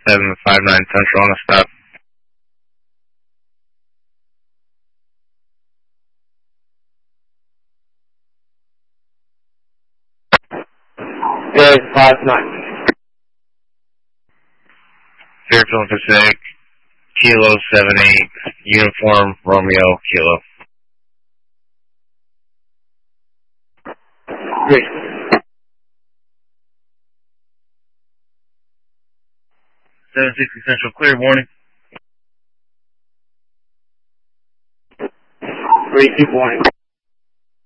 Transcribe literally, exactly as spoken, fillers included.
seven five nine Central on a stop. Zero five nine. Fairfield Pacific, Kilo seven eight, Uniform Romeo Kilo. Great. seven sixty Central, clear, warning. Three, two, warning.